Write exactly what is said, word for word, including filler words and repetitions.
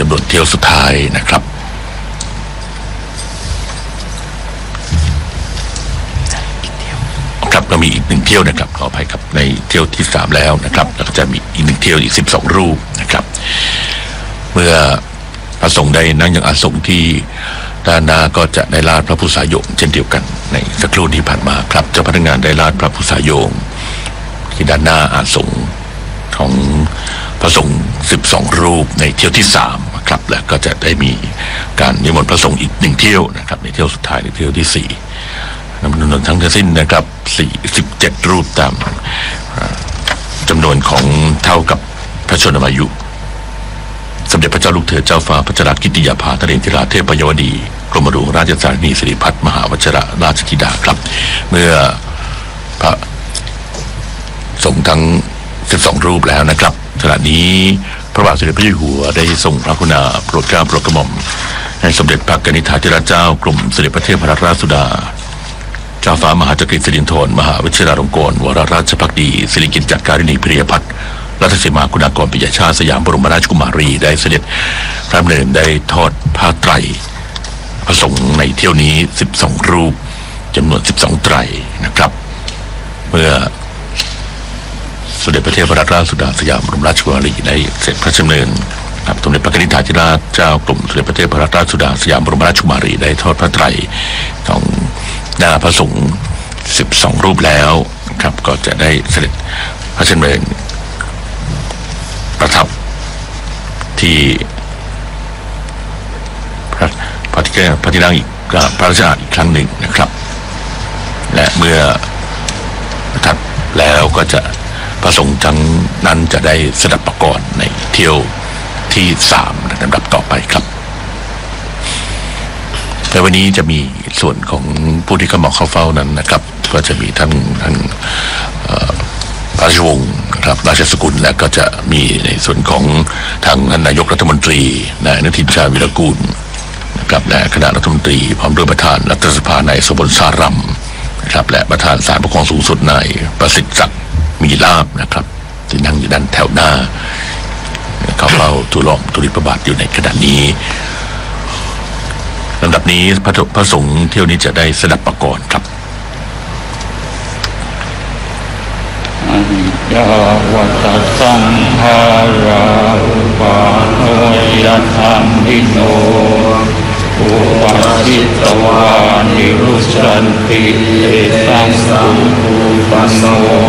ำนวนเที่ยวสุดท้ายนะครับครับเรามีอีกหนึ่งเที่ยวนะครับขออภัยครับในเที่ยวที่สามแล้วนะครับแล้วก็จะมีอีกหนึ่งเที่ยวอีกสิบสองรูปนะครับเมื่อพระสงฆ์ได้นั่งยังอาสงที่ด้านหน้าก็จะได้ลาดพระพุทธสายโยงเช่นเดียวกันในสักครู่ที่ผ่านมาครับเจ้าพนักงานได้ลาดพระพุทธสายโยงที่ด้านหน้าอาสงของพระสงฆ์สิบสองรูปในเที่ยวที่สามครับและก็จะได้มีการนิมนต์พระสงฆ์อีกหนึ่งเที่ยวนะครับในเที่ยวสุดท้ายในเที่ยวที่สี่จำนวนทั้งสิ้นนะครับสี่สิบเจ็ดรูปตามจำนวนของเท่ากับพระชนมายุสมเด็จพระเจ้าลูกเธอเจ้าฟ้าพัชรกิติยาภาทเรนทิราเทพยวดีกรมหลวงราชสานีสิริพัฒน์มหาวชิรราชธิดาครับเมื่อพระสงฆ์ทั้งสิบสองรูปแล้วนะครับขณะนี้พระบาทสมเด็จพระเจ้าอยู่หัวได้ทรงพระกรุณาโปรดเกล้าโปรดกระหม่อมให้สมเด็จพระกนิษฐาธิราชเจ้ากรมสมเด็จพระเทพรัตนราชสุดาเจ้าฟ้ามหาจักรีสิรินธรมหาวชิราลงกรณวรราชภักดีสิริกิติ์จักริณีพิริยพัฒน์รัตนสีมาคุณากรปิยชาติสยามบรมราชกุมารีได้เสด็จพระดำเนินได้ทอดผ้าไตรพระสงฆ์ในเที่ยวนี้สิบสองรูปจำนวนสิบสองไตรนะครับเมื่อสมเด็จพระเทพรัตนราชสุดาสยามบรมราชกุมารีได้เสด็จพระดำเนินสมเด็จพระกนิษฐาธิราชเจ้ากรมสมเด็จพระเทพรัตนราชสุดาสยามบรมราชกุมารีได้ทอดผ้าไตรของหน้าพระสงฆ์สิบสองรูปแล้วครับก็จะได้เสด็จพระดำเนินประทับที่พระพระที่พระที่นั่งอีกพระราชอาณาอีกครั้งหนึ่งนะครับและเมื่อประทับแล้วก็จะพระสงฆ์ทั้งนั้นจะได้สดับประกรณ์ในเที่ยวที่สามในลำดับต่อไปครับในวันนี้จะมีส่วนของผู้ที่เข้ามาเข้าเฝ้านั้นนะครับก็จะมีท่านท่านพระราชวงศ์นะครับราชสกุลและก็จะมีในส่วนของทางท่านนายกรัฐมนตรีนายอนุทินชาญวิรากูลนะครับและคณะรัฐมนตรีพร้อมด้วยประธานรัฐสภานายสมบัติสารัมนะครับและประธานศาลปกครองสูงสุดนายประสิทธิ์ศักดิ์มีลาภนะครับที่นั่งอยู่ด้านแถวหน้าเข้าเฝ้าทูลละอองธุลีพระบาทอยู่ในขณะนี้ลำดับนี้พระพระสงฆ์เที่ยวนี้จะได้สดับประกรณ์ครับอนิจจาวัฏสังขาราอุปาโนยธัมมิโนอุปัฏฐิตวานิรุชันติเตสังสุปปันโน